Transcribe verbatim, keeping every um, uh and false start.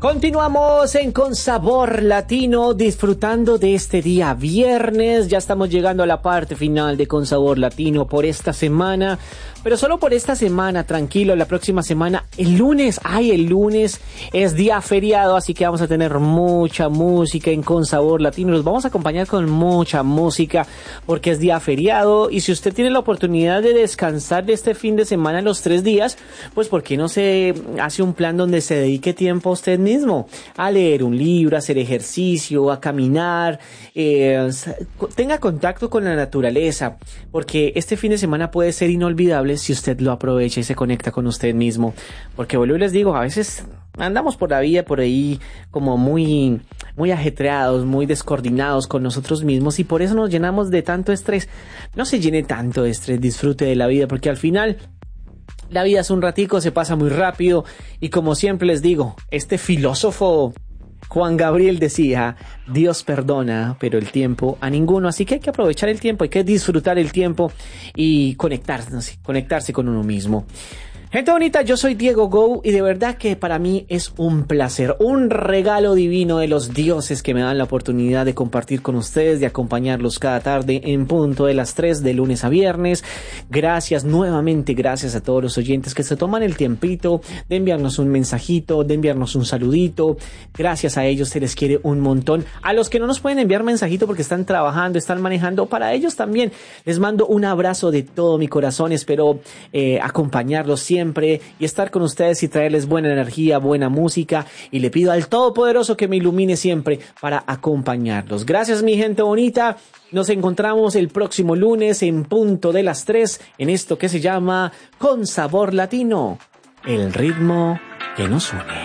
Continuamos en Con Sabor Latino, disfrutando de este día viernes. Ya estamos llegando a la parte final de Con Sabor Latino por esta semana, pero solo por esta semana, tranquilo. La próxima semana, el lunes, ay, el lunes es día feriado, así que vamos a tener mucha música en Con Sabor Latino. Los vamos a acompañar con mucha música porque es día feriado, y si usted tiene la oportunidad de descansar de este fin de semana los tres días, pues ¿por qué no se hace un plan donde se dedique tiempo a usted mismo? A leer un libro, a hacer ejercicio, a caminar, eh, tenga contacto con la naturaleza, porque este fin de semana puede ser inolvidable si usted lo aprovecha y se conecta con usted mismo. Porque vuelvo y les digo, a veces andamos por la vida por ahí como muy, muy ajetreados, muy descoordinados con nosotros mismos, y por eso nos llenamos de tanto estrés. No se llene tanto de estrés, disfrute de la vida, porque al final la vida es un ratico, se pasa muy rápido, y como siempre les digo, este filósofo Juan Gabriel decía: Dios perdona, pero el tiempo a ninguno. Así que hay que aprovechar el tiempo, hay que disfrutar el tiempo y conectarse, conectarse con uno mismo. Gente bonita, yo soy Diego Go, y de verdad que para mí es un placer, un regalo divino de los dioses que me dan la oportunidad de compartir con ustedes, de acompañarlos cada tarde en punto de las tres, de lunes a viernes. Gracias, nuevamente gracias a todos los oyentes que se toman el tiempito de enviarnos un mensajito, de enviarnos un saludito. Gracias a ellos, se les quiere un montón. A los que no nos pueden enviar mensajito porque están trabajando, están manejando, para ellos también les mando un abrazo de todo mi corazón. Espero eh, acompañarlos siempre y estar con ustedes y traerles buena energía, buena música, y le pido al Todopoderoso que me ilumine siempre para acompañarlos. Gracias, mi gente bonita. Nos encontramos el próximo lunes en punto de las tres en esto que se llama Con Sabor Latino, el ritmo que nos une.